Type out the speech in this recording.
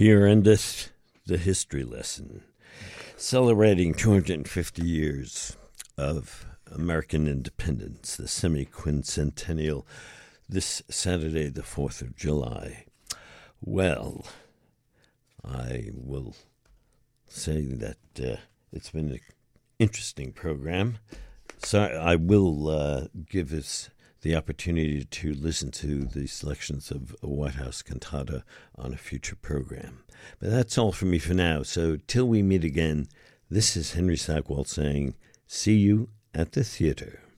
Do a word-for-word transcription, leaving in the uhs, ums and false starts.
Here endeth the history lesson, celebrating two hundred fifty years of American independence, the semi-quincentennial, this Saturday, the fourth of July. Well, I will say that uh, it's been an interesting program. So I will uh, give us the opportunity to listen to the selections of a White House cantata on a future program. But that's all from me for now. So till we meet again, this is Henry Sackwell saying, see you at the theater.